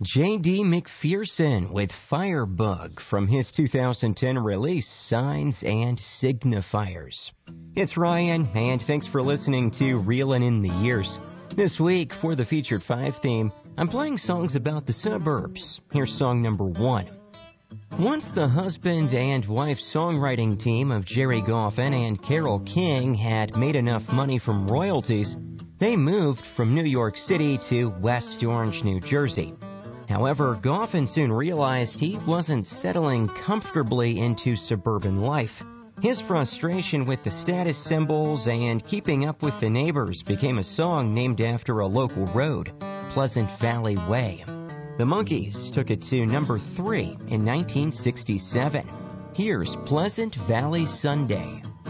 J.D. McPherson with Firebug from his 2010 release, Signs and Signifiers. It's Ryan, and thanks for listening to Reelin' in the Years. This week, for the Featured 5 theme, I'm playing songs about the suburbs. Here's song number 1. Once the husband and wife songwriting team of Jerry Goffin and Carole King had made enough money from royalties, they moved from New York City to West Orange, New Jersey. However, Goffin soon realized he wasn't settling comfortably into suburban life. His frustration with the status symbols and keeping up with the neighbors became a song named after a local road, Pleasant Valley Way. The Monkees took it to number 3 in 1967. Here's Pleasant Valley Sunday.